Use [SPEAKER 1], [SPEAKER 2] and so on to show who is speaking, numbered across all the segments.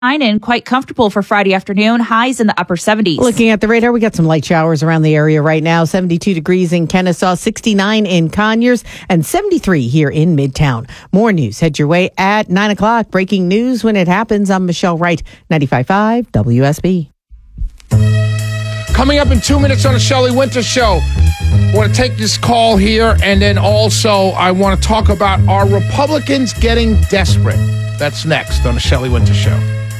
[SPEAKER 1] And quite comfortable for Friday afternoon. Highs in the upper 70s.
[SPEAKER 2] Looking at the radar, we got some light showers around the area right now. 72 degrees in Kennesaw, 69 in Conyers, and 73 here in Midtown. More news head your way at 9 o'clock. Breaking news when it happens. I'm Michelle Wright, 95.5 WSB.
[SPEAKER 3] Coming up in 2 minutes on the Shelley Winter Show, I want to take this call here, and then also I want to talk about are Republicans getting desperate? That's next on the Shelley Winter Show.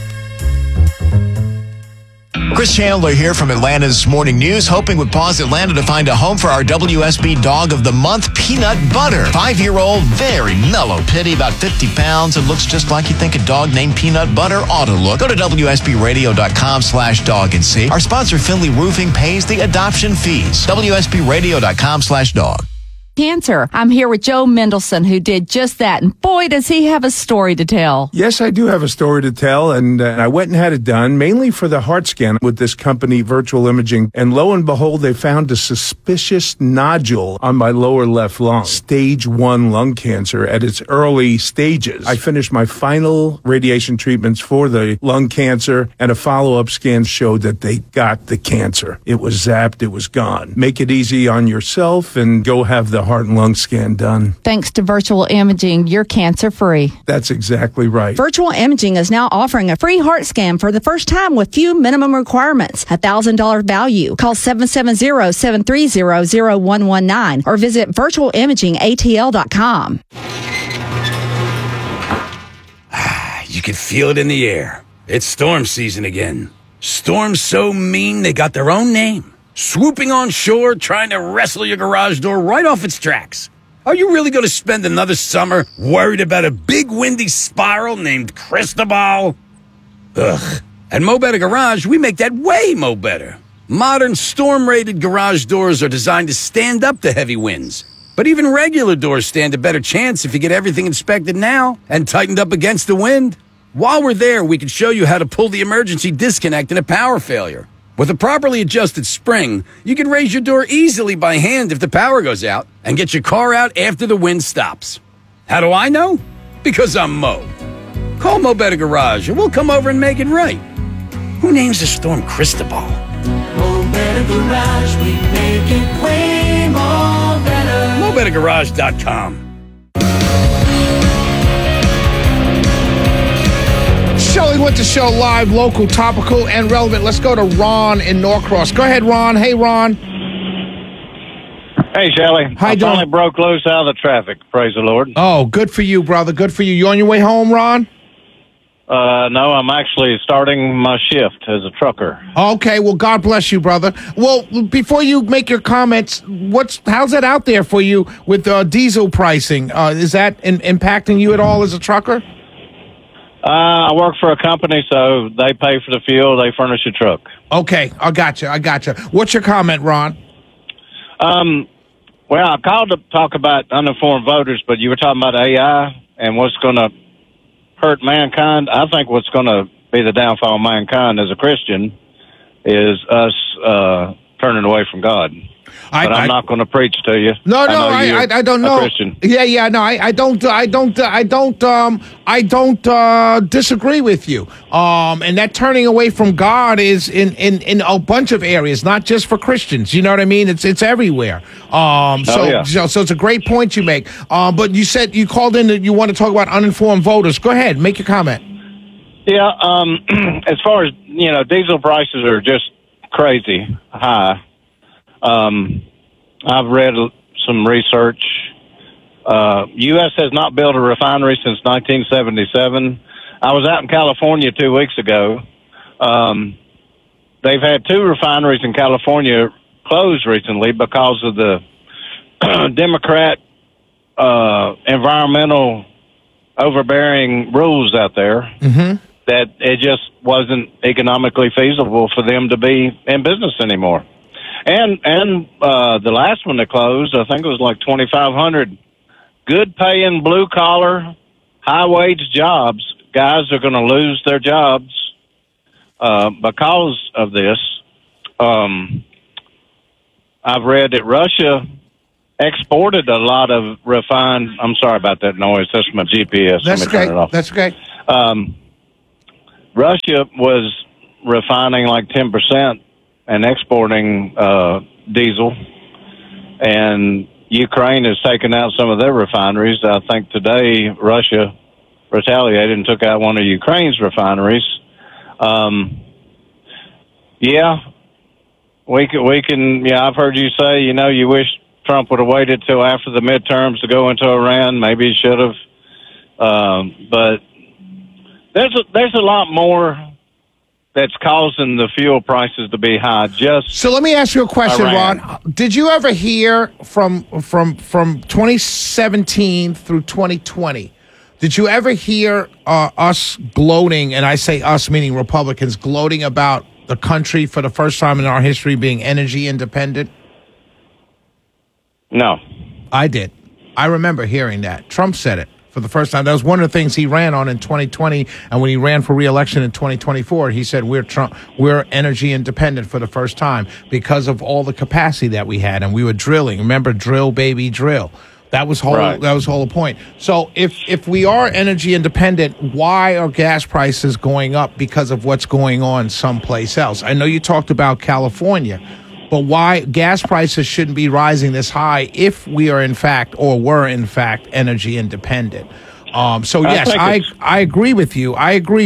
[SPEAKER 4] Chris Chandler here from Atlanta's Morning News, hoping with Paws Atlanta to find a home for our WSB Dog of the Month, Peanut Butter. 5-year-old, very mellow pitty, about 50 pounds, and looks just like you think a dog named Peanut Butter ought to look. Go to WSBRadio.com/dog and see. Our sponsor, Finley Roofing, pays the adoption fees. WSBRadio.com/dog.
[SPEAKER 5] Cancer. I'm here with Joe Mendelson, who did just that. And boy, does he have a story to tell.
[SPEAKER 6] Yes, I do have a story to tell. And I went and had it done, mainly for the heart scan with this company, Virtual Imaging. And lo and behold, they found a suspicious nodule on my lower left lung. Stage 1 lung cancer at its early stages. I finished my final radiation treatments for the lung cancer, and a follow-up scan showed that they got the cancer. It was zapped. It was gone. Make it easy on yourself and go have the heart and lung scan done.
[SPEAKER 5] Thanks to Virtual Imaging, you're cancer-free.
[SPEAKER 6] That's exactly right.
[SPEAKER 5] Virtual Imaging is now offering a free heart scan for the first time with few minimum requirements. $1,000 value. Call 770-730-0119 or visit virtualimagingatl.com.
[SPEAKER 7] You can feel it in the air. It's storm season again. Storms so mean they got their own name. Swooping on shore, trying to wrestle your garage door right off its tracks. Are you really going to spend another summer worried about a big windy spiral named Cristobal? Ugh. At Mo Better Garage, we make that way mo better. Modern storm-rated garage doors are designed to stand up to heavy winds. But even regular doors stand a better chance if you get everything inspected now and tightened up against the wind. While we're there, we can show you how to pull the emergency disconnect in a power failure. With a properly adjusted spring, you can raise your door easily by hand if the power goes out and get your car out after the wind stops. How do I know? Because I'm Mo. Call Mo Better Garage and we'll come over and make it right. Who names a storm Cristobal?
[SPEAKER 8] Mo Better Garage, we make it way more better.
[SPEAKER 7] MoBetterGarage.com.
[SPEAKER 3] Shelley Winter Show live, local, topical, and relevant. Let's go to Ron in Norcross. Go ahead, Ron. Hey, Ron.
[SPEAKER 9] Hey, Shelley.
[SPEAKER 3] How you
[SPEAKER 9] I
[SPEAKER 3] doing?
[SPEAKER 9] finally broke loose out of the traffic. Praise the Lord.
[SPEAKER 3] Oh, good for you, brother. Good for you. You on your way home, Ron?
[SPEAKER 9] No, I'm actually starting my shift as a trucker.
[SPEAKER 3] Okay, well, God bless you, brother. Well, before you make your comments, how's that out there for you with diesel pricing? Is that impacting you at all as a trucker?
[SPEAKER 9] I work for a company, so they pay for the fuel. They furnish a truck.
[SPEAKER 3] Okay, I gotcha. What's your comment, Ron?
[SPEAKER 9] Well, I called to talk about uninformed voters, but you were talking about AI and what's going to hurt mankind. I think what's going to be the downfall of mankind as a Christian is us turning away from God. But I'm not going to preach to you.
[SPEAKER 3] No, I don't know.
[SPEAKER 9] Christian.
[SPEAKER 3] Yeah, no, I don't disagree with you. And that turning away from God is in a bunch of areas, not just for Christians. You know what I mean? It's everywhere. So it's a great point you make. But you said you called in that you want to talk about uninformed voters. Go ahead, make your comment.
[SPEAKER 9] Yeah, as far as, diesel prices are just crazy high. I've read some research. U.S. has not built a refinery since 1977. I was out in California 2 weeks ago. They've had 2 refineries in California closed recently because of the Democrat environmental overbearing rules out there. Mm-hmm. That it just wasn't economically feasible for them to be in business anymore. And the last one that closed, I think it was like 2,500 good-paying, blue-collar, high-wage jobs. Guys are going to lose their jobs because of this. I've read that Russia exported a lot of refined. I'm sorry about that noise. That's my GPS.
[SPEAKER 3] That's okay.
[SPEAKER 9] Turn it off.
[SPEAKER 3] That's okay.
[SPEAKER 9] Russia was refining like 10% and exporting diesel, and Ukraine has taken out some of their refineries. I think today Russia retaliated and took out one of Ukraine's refineries. We can. Yeah, I've heard you say, you wish Trump would have waited till after the midterms to go into Iran. Maybe he should have. But there's a lot more that's causing the fuel prices to be high.
[SPEAKER 3] So let me ask you a question,
[SPEAKER 9] Iran.
[SPEAKER 3] Ron. Did you ever hear from 2017 through 2020? Did you ever hear us gloating, and I say us meaning Republicans, gloating about the country for the first time in our history being energy independent?
[SPEAKER 9] No.
[SPEAKER 3] I did. I remember hearing that. Trump said it for the first time. That was one of the things he ran on in 2020, and when he ran for re-election in 2024, he said we're energy independent for the first time because of all the capacity that we had, and we were drilling. Remember, drill, baby, drill. That was whole point. So if we are energy independent, why are gas prices going up because of what's going on someplace else? I know you talked about California, but why gas prices shouldn't be rising this high if we are in fact or were in fact energy independent? So yes, I agree with you. I agree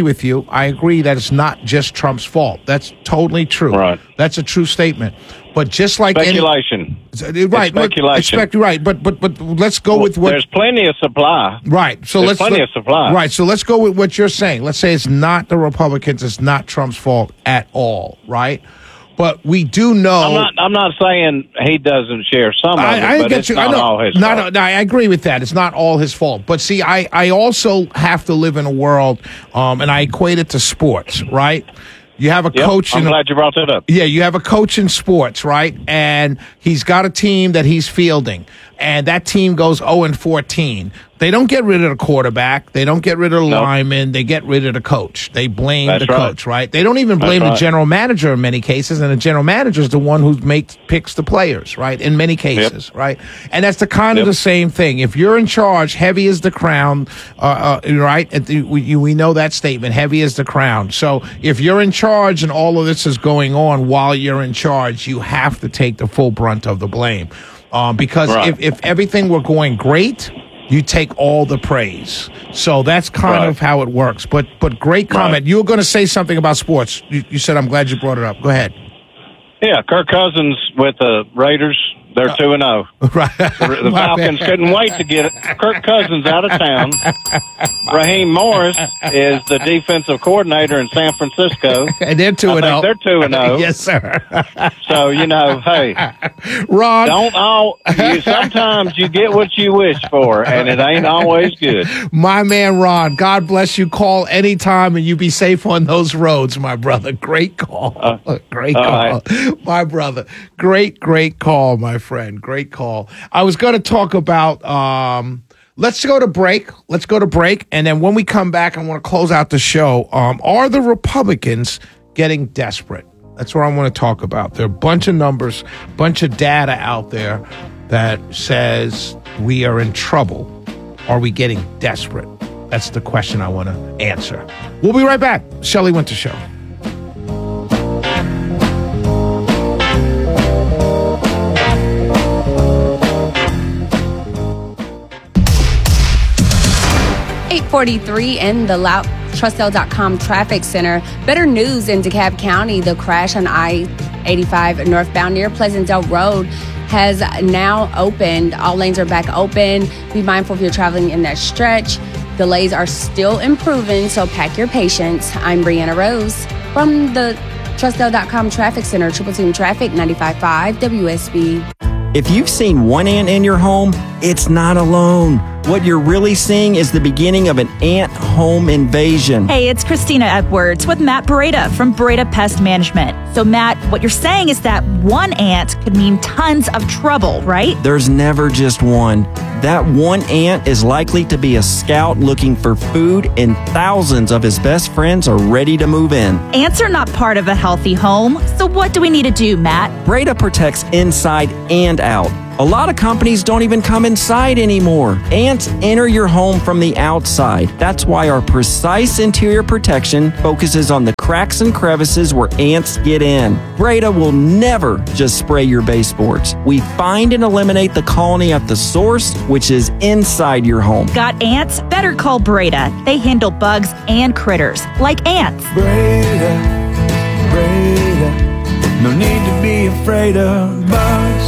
[SPEAKER 3] that it's not just Trump's fault. That's totally true.
[SPEAKER 9] Right.
[SPEAKER 3] That's a true statement. But just like
[SPEAKER 9] speculation,
[SPEAKER 3] right?
[SPEAKER 9] Speculation,
[SPEAKER 3] right. But let's go with what.
[SPEAKER 9] There's plenty of supply.
[SPEAKER 3] Right. So
[SPEAKER 9] there's plenty of supply.
[SPEAKER 3] Right. So let's go with what you're saying. Let's say it's not the Republicans. It's not Trump's fault at all. Right. But we do know.
[SPEAKER 9] I'm not saying he doesn't share some of it, but it's not all his fault.
[SPEAKER 3] No, I agree with that. It's not all his fault. But see, I also have to live in a world, and I equate it to sports, right? You have a coach.
[SPEAKER 9] I'm glad you brought that up.
[SPEAKER 3] Yeah, you have a coach in sports, right? And he's got a team that he's fielding, and that team goes 0-14. They don't get rid of the quarterback. They don't get rid of the lineman. They get rid of the coach. They blame the coach, right? They don't even blame the general manager in many cases, and the general manager is the one who picks the players, right? In many cases, right? And that's the kind of the same thing. If you're in charge, heavy is the crown, right? We know that statement, heavy is the crown. So if you're in charge and all of this is going on while you're in charge, you have to take the full brunt of the blame. Because if everything were going great, you take all the praise. So that's kind of how it works. But great comment. You were going to say something about sports. You said, I'm glad you brought it up. Go ahead.
[SPEAKER 9] Yeah, Kirk Cousins with the Raiders. They're 2-0.
[SPEAKER 3] Right.
[SPEAKER 9] The Falcons couldn't wait to get Kirk Cousins out of town. Raheem Morris is the defensive coordinator in San Francisco.
[SPEAKER 3] And they're 2-0.
[SPEAKER 9] They're 2-0.
[SPEAKER 3] Yes, sir.
[SPEAKER 9] So, hey,
[SPEAKER 3] Ron,
[SPEAKER 9] sometimes you get what you wish for, and it ain't always good.
[SPEAKER 3] My man, Ron, God bless you. Call anytime, and you be safe on those roads, my brother. Great call. Great call. Right. My brother. Great call, my friend. Great call. I was going to talk about, let's go to break. And then when we come back, I want to close out the show. Are the Republicans getting desperate? That's what I want to talk about. There are a bunch of numbers, bunch of data out there that says we are in trouble. Are we getting desperate? That's the question I want to answer. We'll be right back. Shelley Winter Show.
[SPEAKER 10] .43 in the Trustdale.com traffic center. Better news in DeKalb County. The crash on I-85 northbound near Pleasantdale Road has now opened. All lanes are back open. Be mindful if you're traveling in that stretch. Delays are still improving, so pack your patience. I'm Brianna Rose from the Trustdale.com traffic center. Triple Team Traffic 95.5 WSB.
[SPEAKER 11] If you've seen one ant in your home, it's not alone. What you're really seeing is the beginning of an ant home invasion.
[SPEAKER 1] Hey, it's Christina Edwards with Matt Beretta from Beretta Pest Management. So, Matt, what you're saying is that one ant could mean tons of trouble, right?
[SPEAKER 11] There's never just one. That one ant is likely to be a scout looking for food, and thousands of his best friends are ready to move in.
[SPEAKER 1] Ants are not part of a healthy home, so what do we need to do, Matt?
[SPEAKER 11] Beretta protects inside and out. A lot of companies don't even come inside anymore. Ants enter your home from the outside. That's why our Precise Interior Protection focuses on the cracks and crevices where ants get in. Breda will never just spray your baseboards. We find and eliminate the colony at the source, which is inside your home.
[SPEAKER 1] Got ants? Better call Breda. They handle bugs and critters, like ants.
[SPEAKER 8] Breda, no need to be afraid of bugs.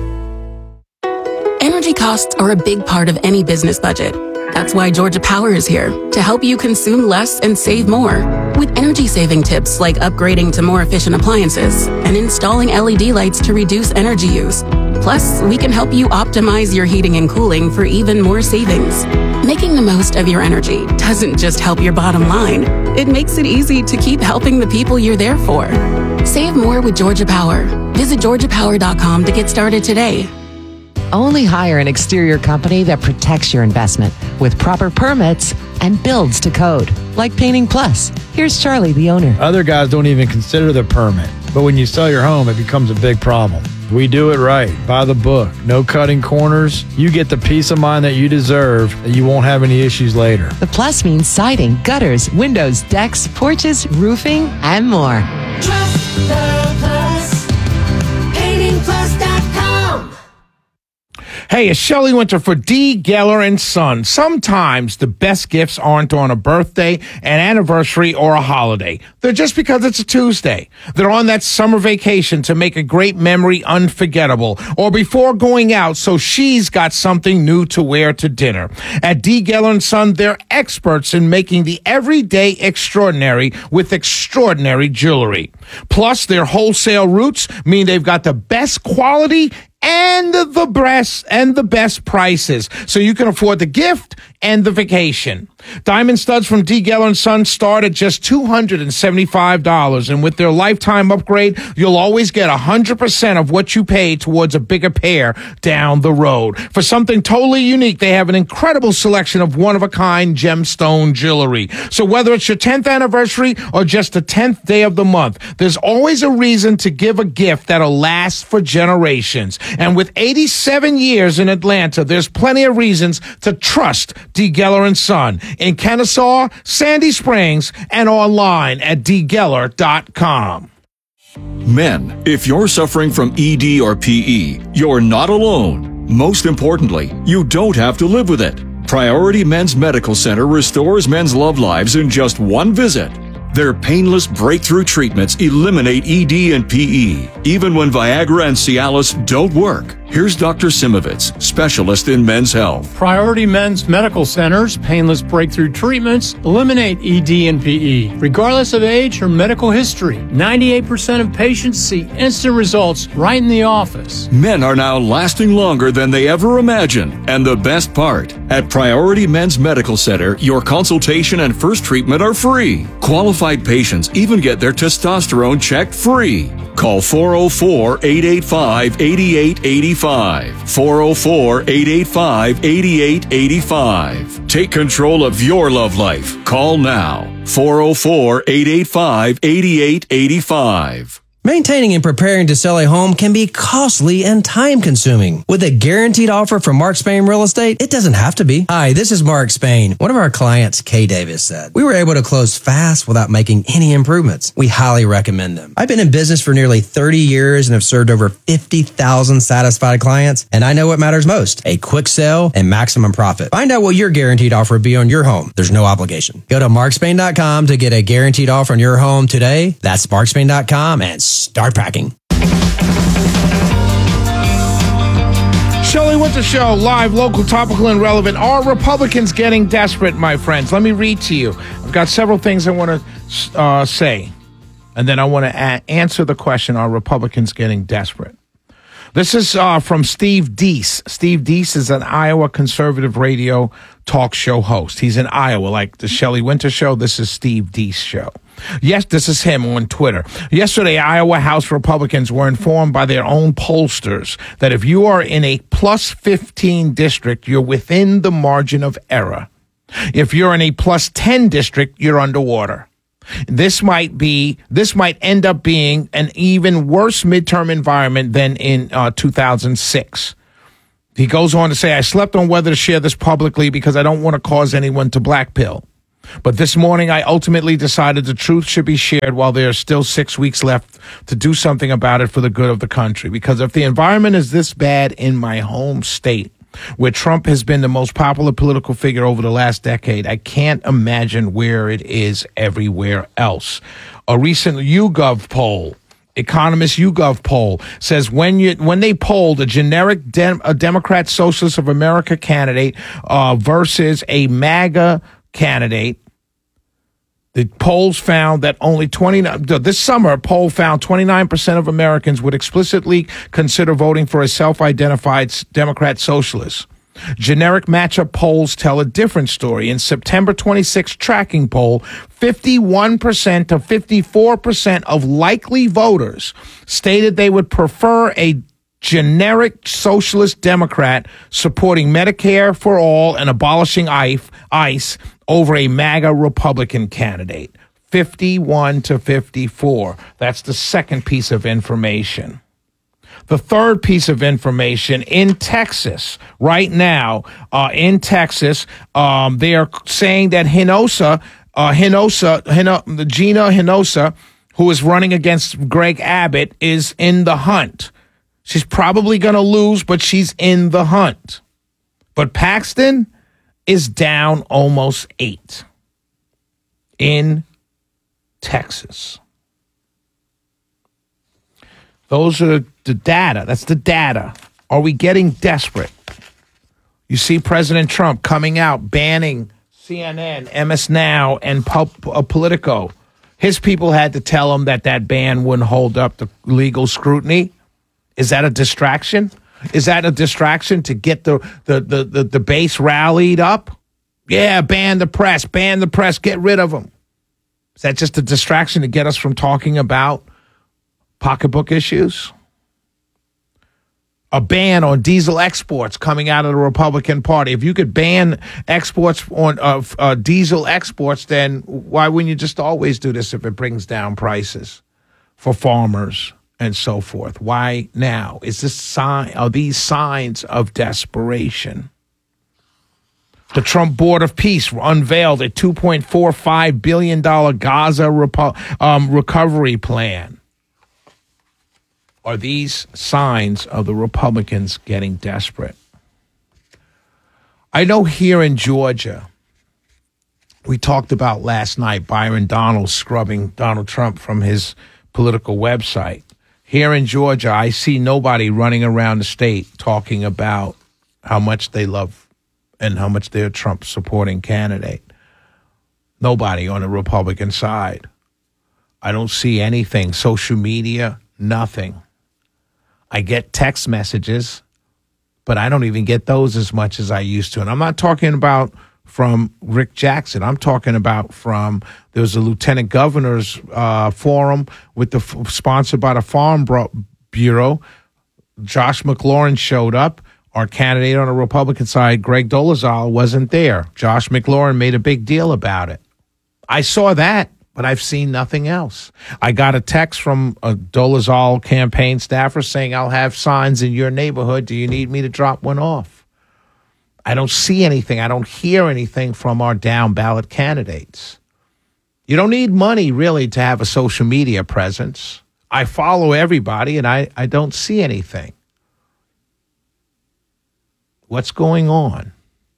[SPEAKER 12] Energy costs are a big part of any business budget. That's why Georgia Power is here to help you consume less and save more. With energy-saving tips like upgrading to more efficient appliances and installing LED lights to reduce energy use. Plus, we can help you optimize your heating and cooling for even more savings. Making the most of your energy doesn't just help your bottom line. It makes it easy to keep helping the people you're there for. Save more with Georgia Power. Visit georgiapower.com to get started today.
[SPEAKER 13] Only hire an exterior company that protects your investment with proper permits and builds to code, like Painting Plus. Here's Charlie, the owner.
[SPEAKER 14] Other guys don't even consider the permit, but when you sell your home, it becomes a big problem. We do it right, by the book, no cutting corners. You get the peace of mind that you deserve, that you won't have any issues later.
[SPEAKER 13] The Plus means siding, gutters, windows, decks, porches, roofing, and more.
[SPEAKER 8] Trust the Plus. PaintingPlus.com.
[SPEAKER 3] Hey, it's Shelley Winter for D. Geller and Son. Sometimes the best gifts aren't on a birthday, an anniversary, or a holiday. They're just because it's a Tuesday. They're on that summer vacation to make a great memory unforgettable, or before going out so she's got something new to wear to dinner. At D. Geller and Son, they're experts in making the everyday extraordinary with extraordinary jewelry. Plus, their wholesale roots mean they've got the best quality and the best prices, so you can afford the gift and the vacation. Diamond studs from D. Geller & Son start at just $275, and with their lifetime upgrade, you'll always get 100% of what you pay towards a bigger pair down the road. For something totally unique, they have an incredible selection of one-of-a-kind gemstone jewelry. So whether it's your 10th anniversary or just the 10th day of the month, there's always a reason to give a gift that'll last for generations. And with 87 years in Atlanta, there's plenty of reasons to trust D. Geller & Son in Kennesaw, Sandy Springs, and online at dgeller.com.
[SPEAKER 15] Men, if you're suffering from ED or PE, you're not alone. Most importantly, you don't have to live with it. Priority Men's Medical Center restores men's love lives in just one visit. Their painless breakthrough treatments eliminate ED and PE, even when Viagra and Cialis don't work. Here's Dr. Simovitz, specialist in men's health.
[SPEAKER 16] Priority Men's Medical Center's painless breakthrough treatments eliminate ED and PE, regardless of age or medical history. 98% of patients see instant results right in the office.
[SPEAKER 15] Men are now lasting longer than they ever imagined. And the best part, at Priority Men's Medical Center, your consultation and first treatment are free. Qualified patients even get their testosterone checked free. Call 404-885-8885. 404-885-8885. Take control of your love life. Call now. 404-885-8885.
[SPEAKER 17] Maintaining and preparing to sell a home can be costly and time-consuming. With a guaranteed offer from Mark Spain Real Estate, it doesn't have to be. Hi, this is Mark Spain. One of our clients, Kay Davis, said, "We were able to close fast without making any improvements. We highly recommend them. I've been in business for nearly 30 years and have served over 50,000 satisfied clients, and I know what matters most, a quick sale and maximum profit. Find out what your guaranteed offer would be on your home. There's no obligation. Go to markspain.com to get a guaranteed offer on your home today. That's markspain.com and start packing."
[SPEAKER 3] Shelley Winter Show, live, local, topical, and relevant. Are Republicans getting desperate, my friends? Let me read to you. I've got several things I want to say, and then I want to answer the question, are Republicans getting desperate? This is from Steve Deese. Steve Deese is an Iowa conservative radio talk show host. He's in Iowa, like the Shelley Winter Show. This is Steve Deese show. Yes, this is him on Twitter. Yesterday, Iowa House Republicans were informed by their own pollsters that if you are in a plus 15 district, you're within the margin of error. If you're in a plus 10 district, you're underwater. This might end up being an even worse midterm environment than in 2006. He goes on to say, I slept on whether to share this publicly because I don't want to cause anyone to blackpill. But this morning, I ultimately decided the truth should be shared while there are still 6 weeks left to do something about it for the good of the country. Because if the environment is this bad in my home state, where Trump has been the most popular political figure over the last decade, I can't imagine where it is everywhere else. A recent YouGov poll, Economist YouGov poll, says when they polled a generic a Democrat Socialist of America candidate versus a MAGA candidate, the polls found that this summer, a poll found 29% of Americans would explicitly consider voting for a self-identified Democrat Socialist. Generic matchup polls tell a different story. In September 26 tracking poll, 51% to 54% of likely voters stated they would prefer a generic socialist Democrat supporting Medicare for all and abolishing ICE over a MAGA Republican candidate. 51 to 54. That's the second piece of information. The third piece of information, in Texas, right now, in Texas, they are saying that Gina Hinojosa, who is running against Greg Abbott, is in the hunt. She's probably going to lose, but she's in the hunt. But Paxton is down almost 8 in Texas. Those are the data. That's the data. Are we getting desperate? You see President Trump coming out, banning CNN, MS Now, and Politico. His people had to tell him that ban wouldn't hold up the legal scrutiny. Is that a distraction? Is that a distraction to get the base rallied up? Yeah, ban the press, get rid of them. Is that just a distraction to get us from talking about pocketbook issues? A ban on diesel exports coming out of the Republican Party. If you could ban exports on diesel exports, then why wouldn't you just always do this if it brings down prices for farmers and so forth? Why now? Are these signs of desperation? The Trump Board of Peace unveiled a $2.45 billion Gaza recovery plan. Are these signs of the Republicans getting desperate? I know here in Georgia, we talked about last night Byron Donalds scrubbing Donald Trump from his political website. Here in Georgia, I see nobody running around the state talking about how much they love and how much they're a Trump supporting candidate. Nobody on the Republican side. I don't see anything. Social media, nothing. I get text messages, but I don't even get those as much as I used to. And I'm not talking about from Rick Jackson. I'm talking about there was a lieutenant governor's forum sponsored by the Farm Bureau. Josh McLaurin showed up. Our candidate on the Republican side, Greg Dolezal, wasn't there. Josh McLaurin made a big deal about it. I saw that, but I've seen nothing else. I got a text from a Dolezal campaign staffer saying, I'll have signs in your neighborhood. Do you need me to drop one off? I don't see anything. I don't hear anything from our down ballot candidates. You don't need money, really, to have a social media presence. I follow everybody, and I don't see anything. What's going on?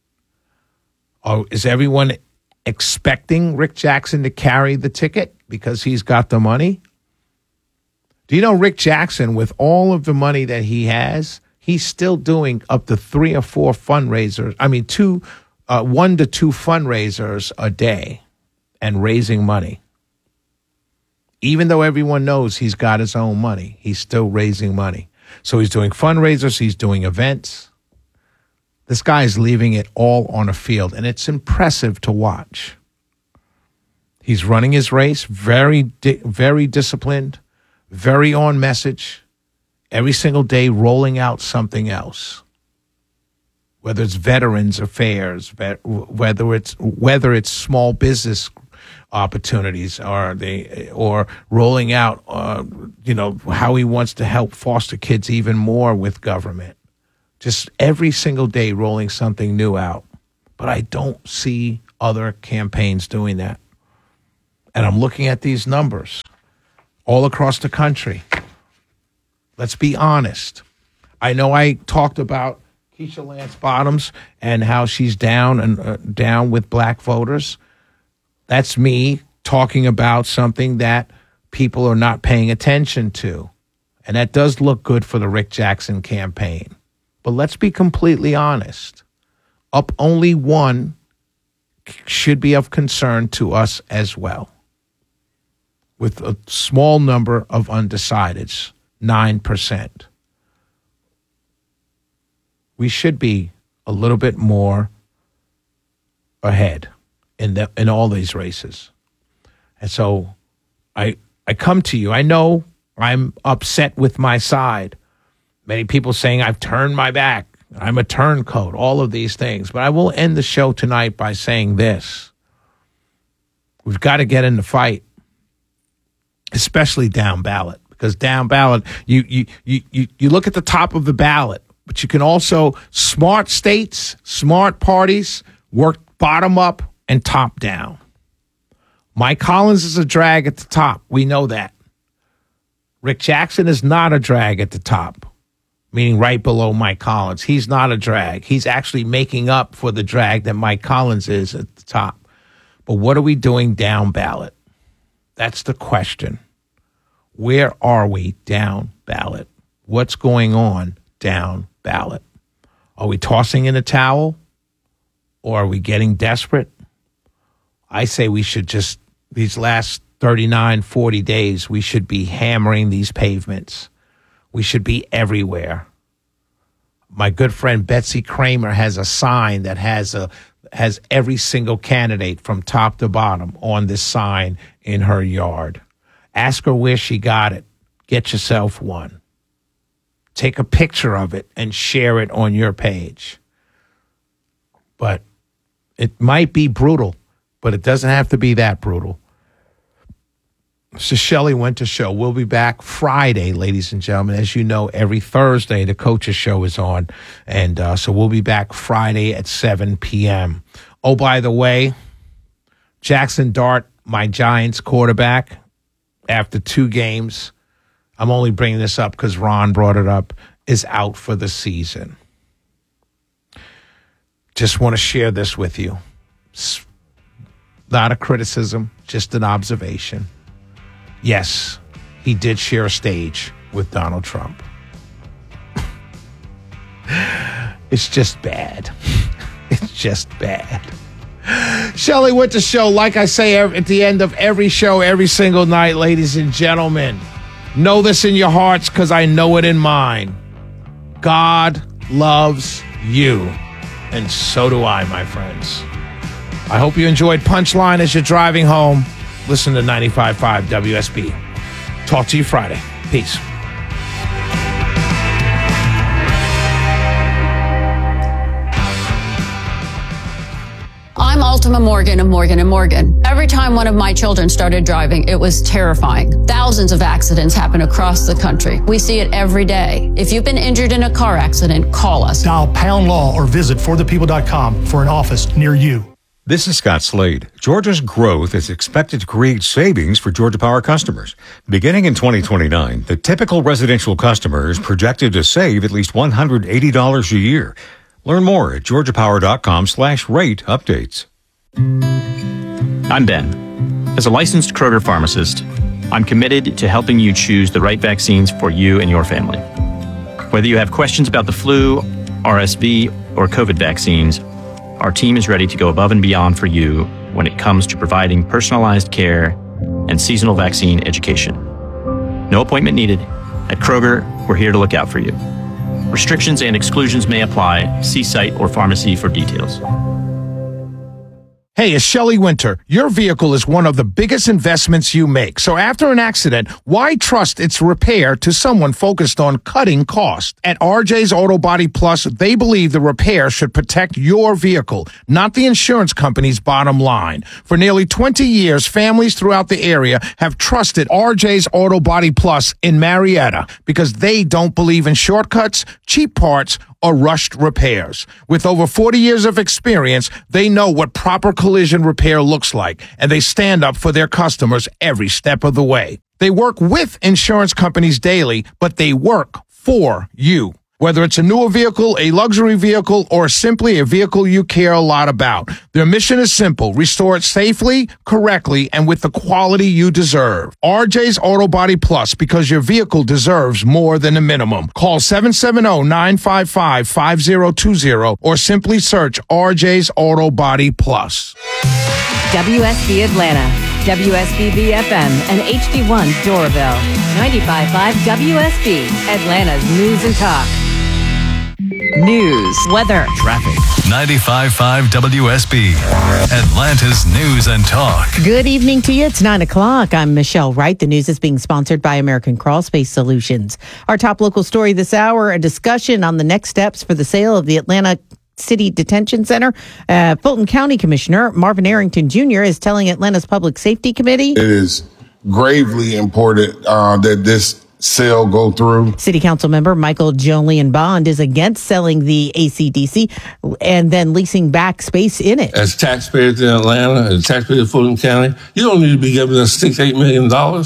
[SPEAKER 3] Is everyone expecting Rick Jackson to carry the ticket because he's got the money? Do you know Rick Jackson, with all of the money that he has, he's still doing up to 3 or 4 fundraisers. 1 to 2 fundraisers a day and raising money. Even though everyone knows he's got his own money, he's still raising money. So he's doing fundraisers, he's doing events. This guy is leaving it all on a field, and it's impressive to watch. He's running his race, very disciplined, very on message, every single day rolling out something else. Whether it's veterans affairs, whether it's small business opportunities, or rolling out, how he wants to help foster kids even more with government. Just every single day rolling something new out. But I don't see other campaigns doing that. And I'm looking at these numbers all across the country. Let's be honest. I know I talked about Keisha Lance Bottoms and how she's down with black voters. That's me talking about something that people are not paying attention to. And that does look good for the Rick Jackson campaign. But let's be completely honest. Up only one should be of concern to us as well. With a small number of undecideds, 9%. We should be a little bit more ahead in all these races. And so I come to you. I know I'm upset with my side. Many people saying I've turned my back. I'm a turncoat, all of these things. But I will end the show tonight by saying this. We've got to get in the fight, especially down ballot. Because down ballot, you look at the top of the ballot, but you can also, smart states, smart parties, work bottom up and top down. Mike Collins is a drag at the top. We know that. Rick Jackson is not a drag at the top, meaning right below Mike Collins. He's not a drag. He's actually making up for the drag that Mike Collins is at the top. But what are we doing down ballot? That's the question. Where are we down ballot? What's going on down ballot? Are we tossing in the towel? Or are we getting desperate? I say we should just, these last 39, 40 days, we should be hammering these pavements. We should be everywhere. My good friend Betsy Kramer has a sign that has every single candidate from top to bottom on this sign in her yard. Ask her where she got it. Get yourself one. Take a picture of it and share it on your page. But it might be brutal, but it doesn't have to be that brutal. It's the Shelley Winter Show. We'll be back Friday, ladies and gentlemen. As you know, every Thursday, the Coaches Show is on. And so we'll be back Friday at 7 p.m. Oh, by the way, Jackson Dart, my Giants quarterback, after 2 games, I'm only bringing this up because Ron brought it up, is out for the season. Just want to share this with you. It's not a criticism, just an observation. Yes, he did share a stage with Donald Trump. It's just bad. It's just bad. Shelley Winter Show, like I say at the end of every show, every single night, ladies and gentlemen, know this in your hearts because I know it in mine. God loves you, and so do I, my friends. I hope you enjoyed Punchline as you're driving home. Listen to 95.5 WSB. Talk to you Friday. Peace.
[SPEAKER 18] I'm Ultima Morgan of Morgan & Morgan. Every time one of my children started driving, it was terrifying. Thousands of accidents happen across the country. We see it every day. If you've been injured in a car accident, call us.
[SPEAKER 19] Dial pound law or visit forthepeople.com for an office near you.
[SPEAKER 20] This is Scott Slade. Georgia's growth is expected to create savings for Georgia Power customers. Beginning in 2029, the typical residential customer is projected to save at least $180 a year. Learn more at georgiapower.com/rate updates.
[SPEAKER 21] I'm Ben. As a licensed Kroger pharmacist, I'm committed to helping you choose the right vaccines for you and your family. Whether you have questions about the flu, RSV, or COVID vaccines, our team is ready to go above and beyond for you when it comes to providing personalized care and seasonal vaccine education. No appointment needed. At Kroger, we're here to look out for you. Restrictions and exclusions may apply. See site or pharmacy for details.
[SPEAKER 3] Hey, it's Shelley Winter. Your vehicle is one of the biggest investments you make. So after an accident, why trust its repair to someone focused on cutting costs? At RJ's Auto Body Plus, they believe the repair should protect your vehicle, not the insurance company's bottom line. For nearly 20 years, families throughout the area have trusted RJ's Auto Body Plus in Marietta because they don't believe in shortcuts, cheap parts, or rushed repairs. With over 40 years of experience, they know what proper collision repair looks like, and they stand up for their customers every step of the way. They work with insurance companies daily, but they work for you. Whether it's a newer vehicle, a luxury vehicle, or simply a vehicle you care a lot about, their mission is simple: restore it safely, correctly, and with the quality you deserve. RJ's Auto Body Plus, because your vehicle deserves more than a minimum. Call 770-955-5020 or simply search RJ's Auto Body Plus.
[SPEAKER 2] WSB Atlanta, WSB FM, and HD1 Doraville. 95.5 WSB, Atlanta's News and Talk.
[SPEAKER 1] News, weather,
[SPEAKER 22] traffic. 95.5 WSB, Atlanta's News and Talk.
[SPEAKER 23] Good evening to you. It's 9 o'clock. I'm Michelle Wright. The news is being sponsored by American Crawl Space Solutions. Our top local story this hour, a discussion on the next steps for the sale of the Atlanta City Detention Center. Fulton County Commissioner Marvin Arrington Jr. is telling Atlanta's Public Safety Committee
[SPEAKER 24] it is gravely important that this sale go through.
[SPEAKER 23] City Council member Michael Jolyon Bond is against selling the ACDC and then leasing back space in it.
[SPEAKER 25] As taxpayers in Atlanta, as taxpayers in Fulton County, you don't need to be giving us $6-8 million.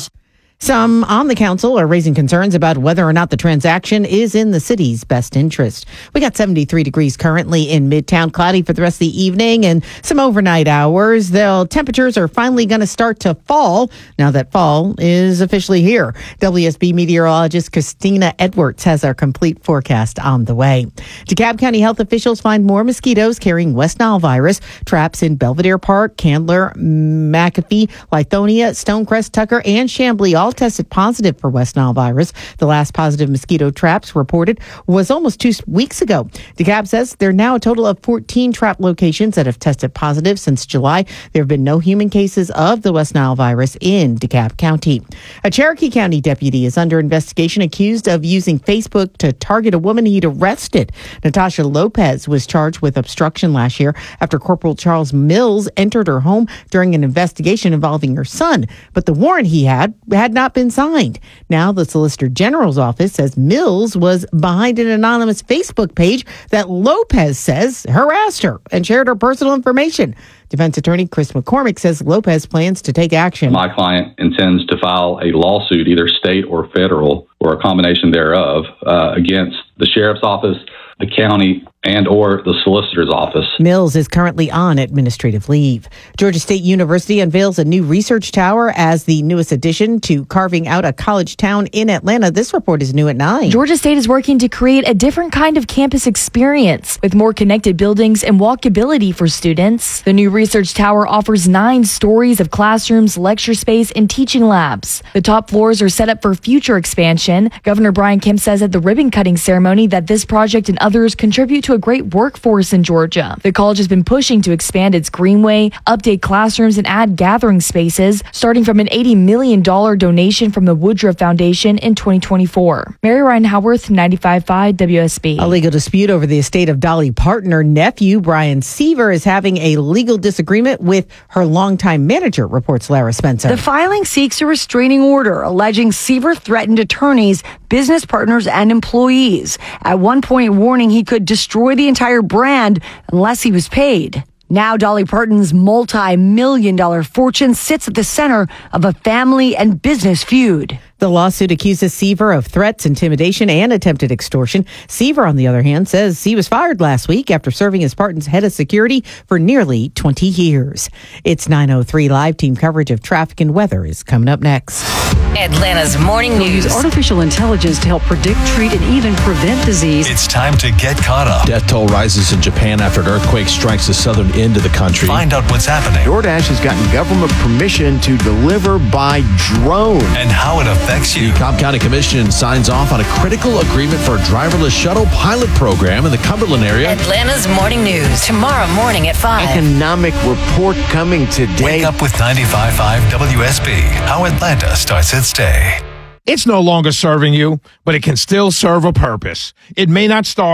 [SPEAKER 23] Some on the council are raising concerns about whether or not the transaction is in the city's best interest. We got 73 degrees currently in Midtown, cloudy for the rest of the evening and some overnight hours. The temperatures are finally going to start to fall now that fall is officially here. WSB meteorologist Christina Edwards has our complete forecast on the way. DeKalb County health officials find more mosquitoes carrying West Nile virus. Traps in Belvedere Park, Candler, McAfee, Lithonia, Stonecrest, Tucker, and Chamblee all tested positive for West Nile virus. The last positive mosquito traps reported was almost 2 weeks ago. DeKalb says there are now a total of 14 trap locations that have tested positive since July. There have been no human cases of the West Nile virus in DeKalb County. A Cherokee County deputy is under investigation accused of using Facebook to target a woman he'd arrested. Natasha Lopez was charged with obstruction last year after Corporal Charles Mills entered her home during an investigation involving her son. But the warrant he had not been signed. Now the Solicitor General's office says Mills was behind an anonymous Facebook page that Lopez says harassed her and shared her personal information. Defense attorney Chris McCormick says Lopez plans to take action.
[SPEAKER 26] My client intends to file a lawsuit, either state or federal, or a combination thereof, against the sheriff's office, the county, and or the solicitor's office.
[SPEAKER 23] Mills is currently on administrative leave. Georgia State University unveils a new research tower as the newest addition to carving out a college town in Atlanta. This report is new at 9.
[SPEAKER 1] Georgia State is working to create a different kind of campus experience with more connected buildings and walkability for students. The new research tower offers 9 stories of classrooms, lecture space, and teaching labs. The top floors are set up for future expansion. Governor Brian Kemp says at the ribbon cutting ceremony that this project and others contribute to a great workforce in Georgia. The college has been pushing to expand its greenway, update classrooms, and add gathering spaces, starting from an $80 million donation from the Woodruff Foundation in 2024. Mary Ryan Howarth, 95.5 WSB.
[SPEAKER 23] A legal dispute over the estate of Dolly Parton. Her nephew, Brian Seaver, is having a legal disagreement with her longtime manager, reports Lara Spencer.
[SPEAKER 27] The filing seeks a restraining order alleging Seaver threatened attorneys, business partners, and employees. At one point, warning he could destroy the entire brand unless he was paid. Now Dolly Parton's multi-million-dollar fortune sits at the center of a family and business feud.
[SPEAKER 23] The lawsuit accuses Seaver of threats, intimidation, and attempted extortion. Seaver, on the other hand, says he was fired last week after serving as Parton's head of security for nearly 20 years. It's 9:03 live. Team coverage of traffic and weather is coming up next.
[SPEAKER 2] Atlanta's Morning News.
[SPEAKER 28] Use artificial intelligence to help predict, treat, and even prevent disease.
[SPEAKER 22] It's time to get caught up.
[SPEAKER 29] Death toll rises in Japan after an earthquake strikes the southern end of the country.
[SPEAKER 22] Find out what's happening.
[SPEAKER 30] DoorDash has gotten government permission to deliver by drone.
[SPEAKER 22] And how it affects you.
[SPEAKER 29] The Cobb County Commission signs off on a critical agreement for a driverless shuttle pilot program in the Cumberland area.
[SPEAKER 2] Atlanta's Morning News. Tomorrow morning at 5.
[SPEAKER 30] Economic report coming today.
[SPEAKER 22] Wake up with 95.5 WSB. How Atlanta starts its day.
[SPEAKER 3] It's no longer serving you, but it can still serve a purpose. It may not start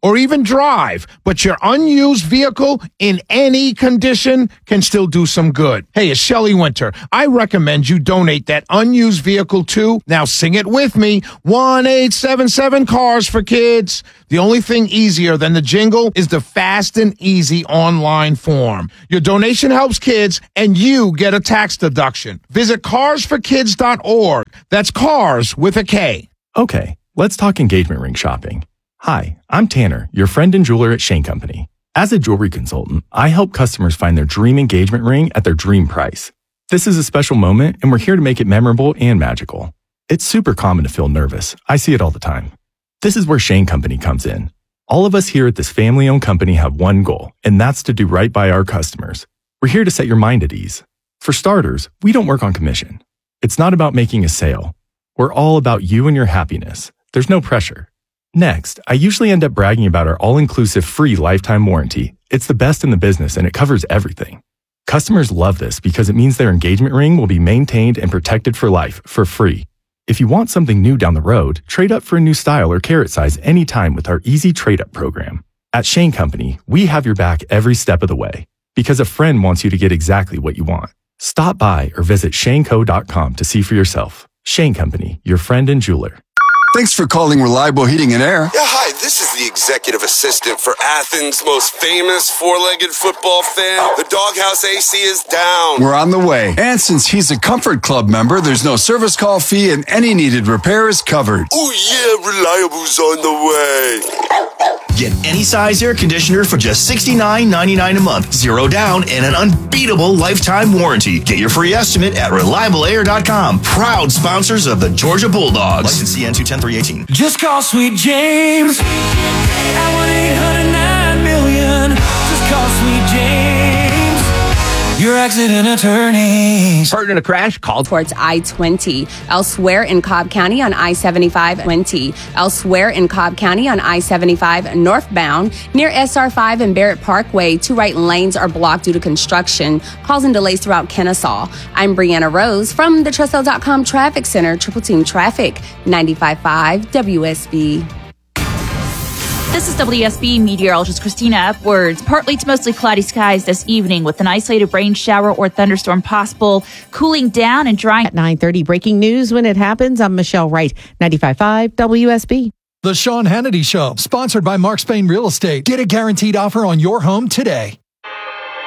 [SPEAKER 3] or even drive, but your unused vehicle in any condition can still do some good. Hey, it's Shelley Winter. I recommend you donate that unused vehicle to, now sing it with me, 1-877-CARS-FOR-KIDS. The only thing easier than the jingle is the fast and easy online form. Your donation helps kids, and you get a tax deduction. Visit carsforkids.org. That's cars with a K.
[SPEAKER 4] Okay, let's talk engagement ring shopping. Hi, I'm Tanner, your friend and jeweler at Shane Company. As a jewelry consultant, I help customers find their dream engagement ring at their dream price. This is a special moment, and we're here to make it memorable and magical. It's super common to feel nervous. I see it all the time. This is where Shane Company comes in. All of us here at this family-owned company have one goal, and that's to do right by our customers. We're here to set your mind at ease. For starters, we don't work on commission. It's not about making a sale. We're all about you and your happiness. There's no pressure. Next, I usually end up bragging about our all-inclusive free lifetime warranty. It's the best in the business, and it covers everything. Customers love this because it means their engagement ring will be maintained and protected for life, for free. If you want something new down the road, trade up for a new style or carat size anytime with our easy trade-up program. At Shane Company, we have your back every step of the way because a friend wants you to get exactly what you want. Stop by or visit shaneco.com to see for yourself. Shane Company, your friend and jeweler.
[SPEAKER 5] Thanks for calling Reliable Heating and Air.
[SPEAKER 6] Yeah, hi, this is the executive assistant for Athens' most famous four-legged football fan. The doghouse AC is down.
[SPEAKER 5] We're on the way. And since he's a Comfort Club member, there's no service call fee and any needed repair is covered.
[SPEAKER 6] Oh yeah, Reliable's on the way.
[SPEAKER 7] Get any size air conditioner for just $69.99 a month. Zero down and an unbeatable lifetime warranty. Get your free estimate at ReliableAir.com. Proud sponsors of the Georgia Bulldogs. License CN 210-318.
[SPEAKER 8] Just call Sweet James at 1-800-9-million. Just call Sweet James, your accident attorneys.
[SPEAKER 9] Hurt in a crash? Call
[SPEAKER 10] towards I-20. Elsewhere in Cobb County on I-75 20. Elsewhere in Cobb County on I-75 northbound near SR5 and Barrett Parkway. 2 right lanes are blocked due to construction, causing delays throughout Kennesaw. I'm Brianna Rose from the Trussell.com Traffic Center. Triple Team Traffic, 95.5 WSB.
[SPEAKER 11] This is WSB meteorologist Christina Upwards. Partly to mostly cloudy skies this evening with an isolated rain shower or thunderstorm possible, cooling down and drying.
[SPEAKER 23] At 9:30, breaking news when it happens. I'm Michelle Wright, 95.5 WSB.
[SPEAKER 12] The Sean Hannity Show, sponsored by Mark Spain Real Estate. Get a guaranteed offer on your home today.